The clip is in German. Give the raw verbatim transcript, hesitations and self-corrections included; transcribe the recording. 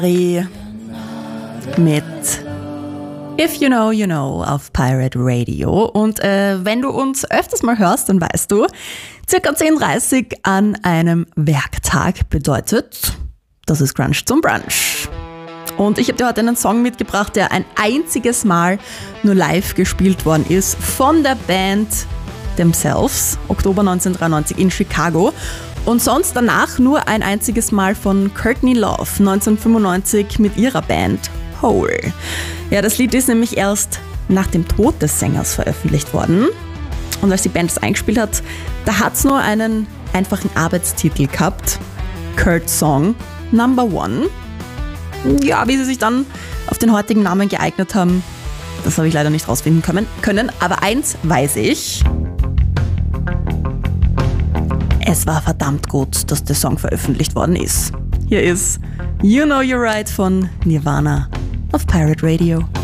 mit If You Know, You Know auf Pirate Radio. Und äh, wenn du uns öfters mal hörst, dann weißt du, circa zehn Uhr dreißig an einem Werktag bedeutet, das ist Grunge zum Brunch. Und ich habe dir heute einen Song mitgebracht, der ein einziges Mal nur live gespielt worden ist von der Band themselves, Oktober neunzehnhundertdreiundneunzig in Chicago. Und sonst danach nur ein einziges Mal von Courtney Love neunzehnhundertfünfundneunzig mit ihrer Band Hole. Ja, das Lied ist nämlich erst nach dem Tod des Sängers veröffentlicht worden. Und als die Band es eingespielt hat, da hat es nur einen einfachen Arbeitstitel gehabt. Kurt Song Number One. Ja, wie sie sich dann auf den heutigen Namen geeignet haben, das habe ich leider nicht rausfinden können. Aber eins weiß ich. Es war verdammt gut, dass der Song veröffentlicht worden ist. Hier ist You Know You're Right von Nirvana auf Pirate Radio.